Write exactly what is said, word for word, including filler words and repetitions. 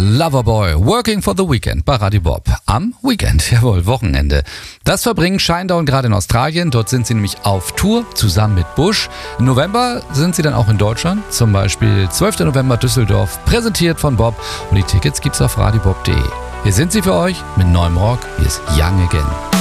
Loverboy, Working for the Weekend bei Radio Bob. Am Weekend, jawohl, Wochenende. Das verbringen Shinedown gerade in Australien. Dort sind sie nämlich auf Tour zusammen mit Bush. Im November sind sie dann auch in Deutschland, zum Beispiel zwölften November Düsseldorf, präsentiert von Bob. Und die Tickets gibt's auf radiobob punkt de. Hier sind sie für euch mit neuem Rock. Hier ist Young Again.